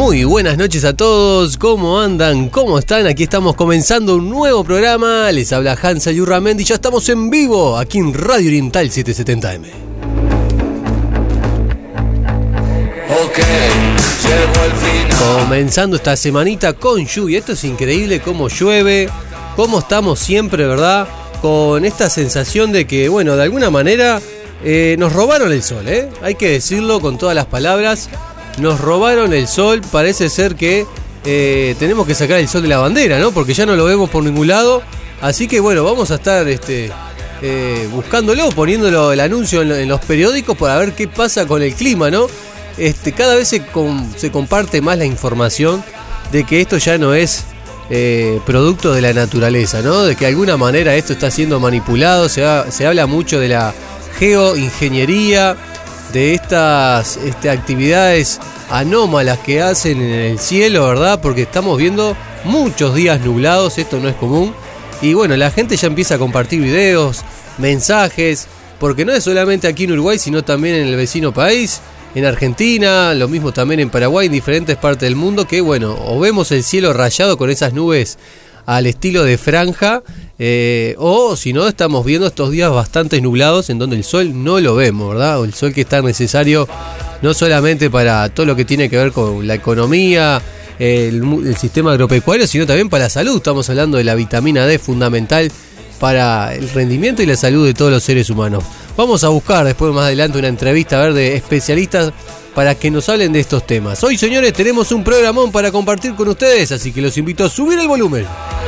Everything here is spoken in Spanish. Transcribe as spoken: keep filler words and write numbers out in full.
Muy buenas noches a todos, ¿cómo andan? ¿Cómo están? Aquí estamos comenzando un nuevo programa, les habla Hansa Yurramendi, ya estamos en vivo aquí en Radio Oriental setecientos setenta eme. Okay, llegó el final. Comenzando esta semanita con lluvia, esto es increíble cómo llueve, cómo estamos siempre, ¿verdad? Con esta sensación de que, bueno, de alguna manera eh, nos robaron el sol, ¿eh? Hay que decirlo con todas las palabras. Nos robaron el sol, parece ser que eh, tenemos que sacar el sol de la bandera, ¿no? Porque ya no lo vemos por ningún lado. Así que bueno, vamos a estar este, eh, buscándolo, poniéndolo el anuncio en, en los periódicos para ver qué pasa con el clima, ¿no? Este, cada vez se, com, se comparte más la información de que esto ya no es eh, producto de la naturaleza, ¿no? De que de alguna manera esto está siendo manipulado, se, ha, se habla mucho de la geoingeniería, de estas este, actividades anómalas que hacen en el cielo, ¿verdad? Porque estamos viendo muchos días nublados, esto no es común. Y bueno, la gente ya empieza a compartir videos, mensajes, porque no es solamente aquí en Uruguay, sino también en el vecino país, en Argentina, lo mismo también en Paraguay, en diferentes partes del mundo, que bueno, o vemos el cielo rayado con esas nubes al estilo de franja, eh, o si no, estamos viendo estos días bastante nublados en donde el sol no lo vemos, ¿verdad? O el sol que está necesario no solamente para todo lo que tiene que ver con la economía, el, el sistema agropecuario, sino también para la salud. Estamos hablando de la vitamina D, fundamental para el rendimiento y la salud de todos los seres humanos. Vamos a buscar después más adelante una entrevista a ver de especialistas para que nos hablen de estos temas. Hoy, señores, tenemos un programón para compartir con ustedes, así que los invito a subir el volumen.